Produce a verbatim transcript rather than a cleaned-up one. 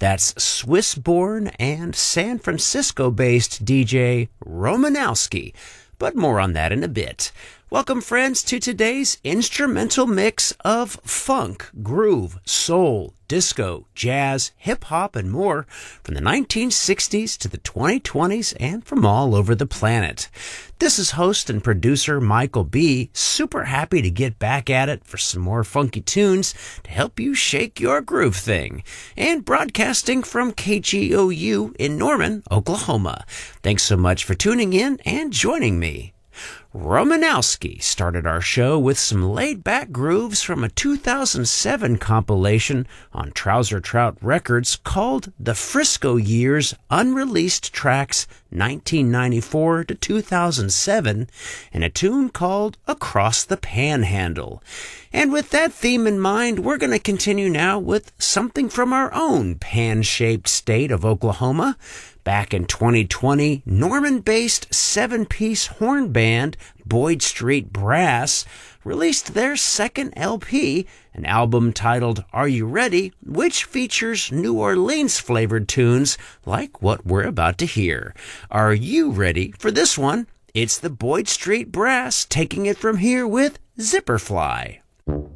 That's Swiss-born and San Francisco-based D J Romanowski. But more on that in a bit. Welcome, friends, to today's instrumental mix of funk, groove, soul, disco, jazz, hip-hop, and more from the nineteen sixties to the twenty twenties and from all over the planet. This is host and producer Michael B., super happy to get back at it for some more funky tunes to help you shake your groove thing, and broadcasting from K G O U in Norman, Oklahoma. Thanks so much for tuning in and joining me. Romanowski started our show with some laid-back grooves from a two thousand seven compilation on Trouser Trout Records called The Frisco Years Unreleased Tracks nineteen ninety-four to two thousand seven, and a tune called Across the Panhandle. And with that theme in mind, we're going to continue now with something from our own pan-shaped state of Oklahoma. Back in twenty twenty, Norman-based seven-piece horn band Boyd Street Brass released their second L P, an album titled Are You Ready?, which features New Orleans-flavored tunes like what we're about to hear. Are you ready for this one? It's the Boyd Street Brass taking it from here with Zipperfly.